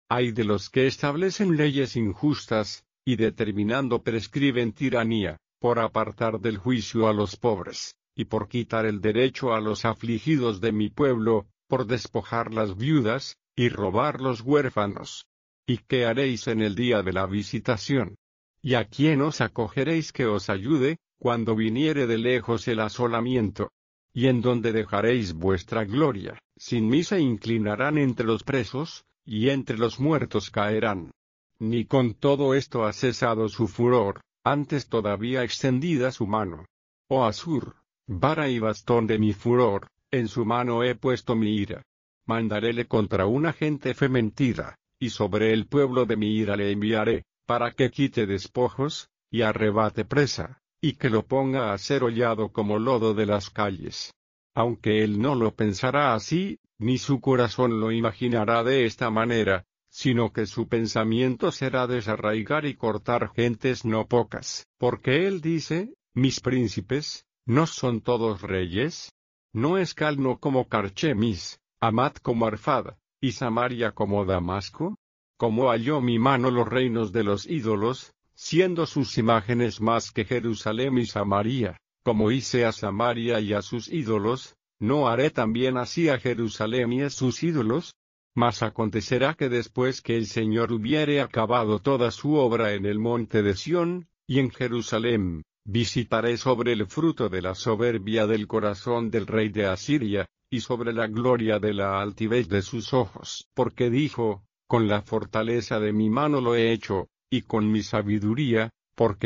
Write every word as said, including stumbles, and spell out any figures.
Ay de los que establecen leyes injustas, y determinando prescriben tiranía, por apartar del juicio a los pobres, y por quitar el derecho a los afligidos de mi pueblo, por despojar las viudas, y robar los huérfanos. ¿Y qué haréis en el día de la visitación? ¿Y a quién os acogeréis que os ayude, cuando viniere de lejos el asolamiento? ¿Y en dónde dejaréis vuestra gloria? Sin mí se inclinarán entre los presos, y entre los muertos caerán. Ni con todo esto ha cesado su furor, antes todavía extendida su mano. Oh Asur, vara y bastón de mi furor, en su mano he puesto mi ira. Mandaréle contra una gente fementida, y sobre el pueblo de mi ira le enviaré, para que quite despojos, y arrebate presa, y que lo ponga a ser hollado como lodo de las calles. Aunque él no lo pensará así, ni su corazón lo imaginará de esta manera, sino que su pensamiento será desarraigar y cortar gentes no pocas. Porque él dice, mis príncipes, ¿no son todos reyes? ¿No es Calno como Carchemis, Amat como Arfad, y Samaria como Damasco? ¿Cómo halló mi mano los reinos de los ídolos, siendo sus imágenes más que Jerusalén y Samaria? Como hice a Samaria y a sus ídolos, ¿no haré también así a Jerusalén y a sus ídolos? Mas acontecerá que después que el Señor hubiere acabado toda su obra en el monte de Sión, y en Jerusalén, visitaré sobre el fruto de la soberbia del corazón del rey de Asiria, y sobre la gloria de la altivez de sus ojos. Porque dijo, con la fortaleza de mi mano lo he hecho, y con mi sabiduría, porque